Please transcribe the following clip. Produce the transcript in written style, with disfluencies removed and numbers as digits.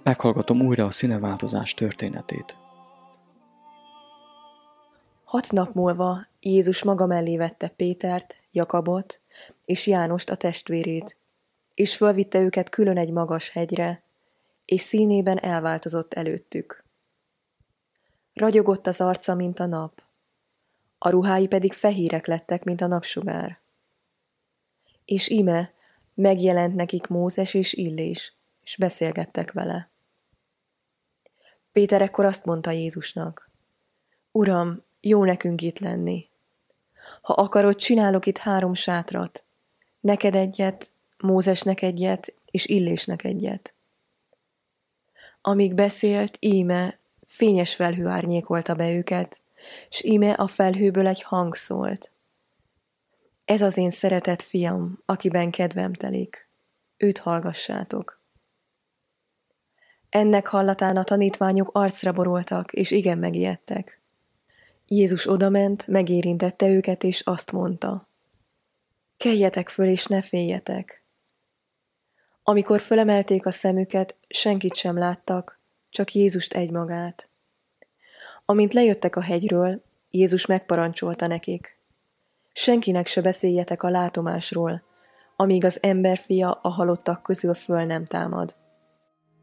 Meghallgatom újra a színeváltozás történetét. 6 nap múlva Jézus maga mellé vette Pétert, Jakabot és Jánost a testvérét, és fölvitte őket külön egy magas hegyre, és színében elváltozott előttük. Ragyogott az arca, mint a nap, a ruhái pedig fehérek lettek, mint a napsugár. És íme megjelent nekik Mózes és Illés, és beszélgettek vele. Péter ekkor azt mondta Jézusnak: Uram, jó nekünk itt lenni. Ha akarod, csinálok itt 3 sátrat. Neked egyet, Mózesnek egyet, és Illésnek egyet. Amíg beszélt, íme fényes felhő árnyékolta be őket, s íme a felhőből egy hang szólt: Ez az én szeretett fiam, akiben kedvem telik. Őt hallgassátok. Ennek hallatán a tanítványok arcra borultak, és igen megijedtek. Jézus odament, megérintette őket, és azt mondta: Keljetek föl, és ne féljetek. Amikor fölemelték a szemüket, senkit sem láttak, csak Jézust egymagát. Amint lejöttek a hegyről, Jézus megparancsolta nekik: Senkinek se beszéljetek a látomásról, amíg az emberfia a halottak közül föl nem támad.